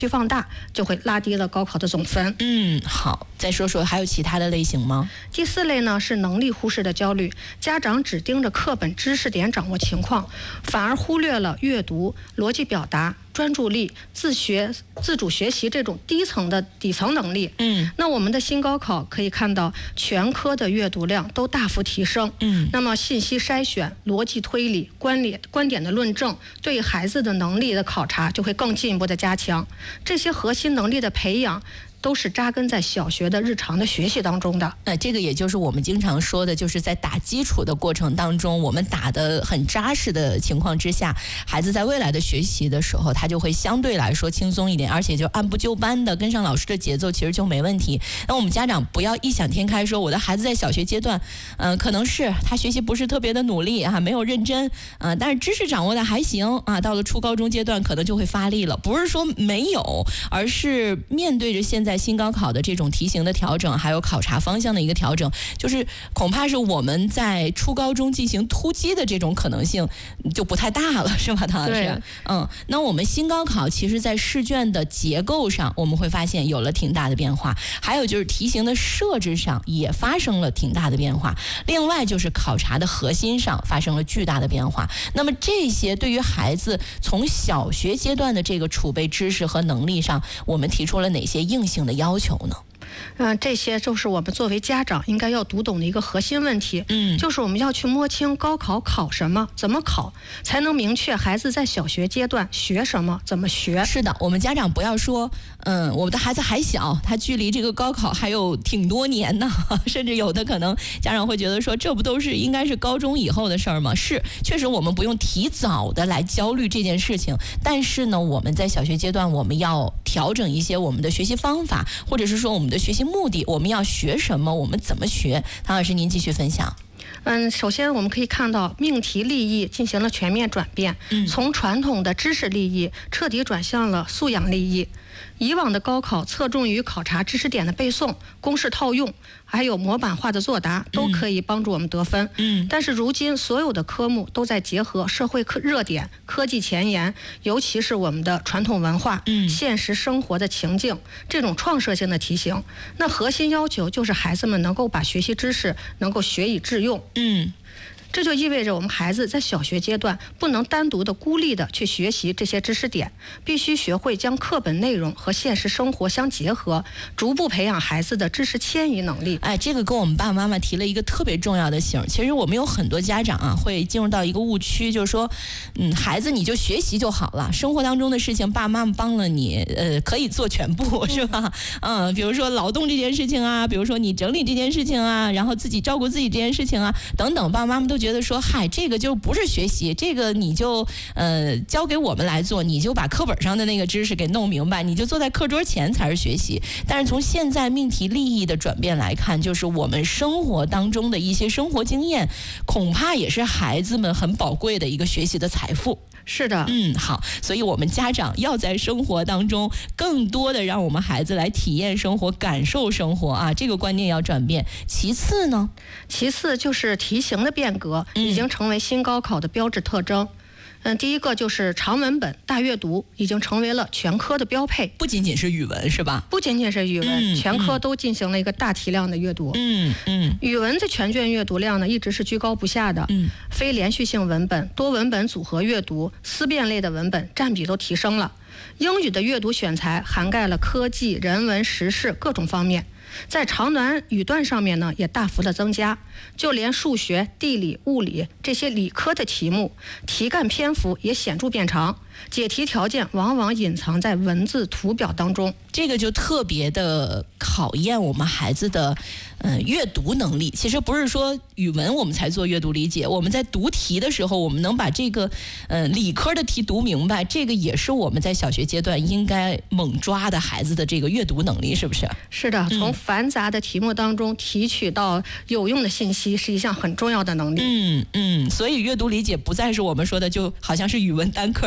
去放大，就会拉低了高考的总分。 好，再说说还有其他的类型吗？ 第4类呢是能力忽视的焦虑，家长只盯着课本知识点掌握情况，反而忽略了阅读、逻辑表达、专注力、自主学习这种底层能力。那我们的新高考可以看到，全科的阅读量都大幅提升。那么信息筛选、逻辑推理、观点的论证，对孩子的能力的考察就会更进一步的加强。这些核心能力的培养都是扎根在小学的日常的学习当中的。 这个也就是我们经常说的，就是在打基础的过程当中，我们打得很扎实的情况之下，孩子在未来的学习的时候，他就会相对来说轻松一点，而且就按部就班的跟上老师的节奏，其实就没问题。那我们家长不要异想天开说我的孩子在小学阶段，可能是他学习不是特别的努力没有认真，但是知识掌握的还行到了初高中阶段可能就会发力了。不是说没有，而是面对着现在新高考的这种题型的调整，还有考察方向的一个调整，就是恐怕是我们在初高中进行突击的这种可能性就不太大了，是吧，唐老师？那我们新高考其实在试卷的结构上，我们会发现有了挺大的变化，还有就是题型的设置上也发生了挺大的变化，另外就是考察的核心上发生了巨大的变化。那么这些对于孩子从小学阶段的这个储备知识和能力上，我们提出了哪些硬性的要求呢？ 这些就是我们作为家长应该要读懂的一个核心问题。就是我们要去摸清高考考什么，怎么考，才能明确孩子在小学阶段学什么，怎么学。 是的，我们家长不要说，我们的孩子还小，他距离这个高考还有挺多年呢，甚至有的可能家长会觉得说，这不都是应该是高中以后的事儿吗？是，确实我们不用提早的来焦虑这件事情，但是呢，我们在小学阶段我们要调整一些我们的学习方法，或者是说我们的学习目的，我们要学什么，我们怎么学。唐老师您继续分享。 首先我们可以看到命题立意进行了全面转变，从传统的知识立意彻底转向了素养立意。以往的高考侧重于考察知识点的背诵、公式套用，还有模板化的作答，都可以帮助我们得分。但是如今所有的科目都在结合社会热点、科技前沿，尤其是我们的传统文化、现实生活的情境，这种创设性的题型。那核心要求就是孩子们能够把学习知识能够学以致用。这就意味着我们孩子在小学阶段不能单独的孤立的去学习这些知识点，必须学会将课本内容和现实生活相结合，逐步培养孩子的知识迁移能力。 这个跟我们爸爸妈妈提了一个特别重要的醒。其实我们有很多家长会进入到一个误区，就是说孩子你就学习就好了，生活当中的事情爸爸妈妈帮了你可以做全部，是吧？比如说劳动这件事情比如说你整理这件事情然后自己照顾自己这件事情等等，爸爸妈妈都觉得说这个就不是学习，这个你就交给我们来做，你就把课本上的那个知识给弄明白，你就坐在课桌前才是学习。但是从现在命题立意的转变来看，就是我们生活当中的一些生活经验，恐怕也是孩子们很宝贵的一个学习的财富。 是的， 好，所以我们家长要在生活当中更多的让我们孩子来体验生活、感受生活这个观念要转变。其次呢？ 其次就是题型的变革已经成为新高考的标志特征。第一个就是长文本大阅读已经成为了全科的标配， 不仅仅是语文是吧？ 不仅仅是语文，全科都进行了一个大体量的阅读。语文的全卷阅读量呢一直是居高不下的，非连续性文本、多文本组合阅读、思辨类的文本占比都提升了。英语的阅读选材涵盖了科技、人文、时事各种方面。在长短语段上面呢也大幅的增加，就连数学、地理、物理这些理科的题目，题干篇幅也显著变长，解题条件往往隐藏在文字图表当中。 这个就特别的考验我们孩子的阅读能力。其实不是说语文我们才做阅读理解，我们在读题的时候，我们能把这个理科的题读明白，这个也是我们在小学阶段应该猛抓的孩子的这个阅读能力，是不是？ 是的，从繁杂的题目当中提取到有用的信息是一项很重要的能力。 所以阅读理解不再是我们说的就好像是语文单科的一个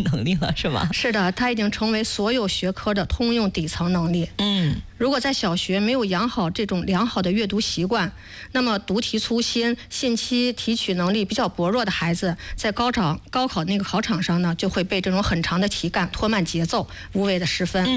能力了，是吗？ 是的，它已经成为所有学科的通用底层能力。如果在小学没有养好这种良好的阅读习惯，那么读题粗心、信息提取能力比较薄弱的孩子，在高考那个考场上呢，就会被这种很长的题干拖慢节奏，无谓的失分。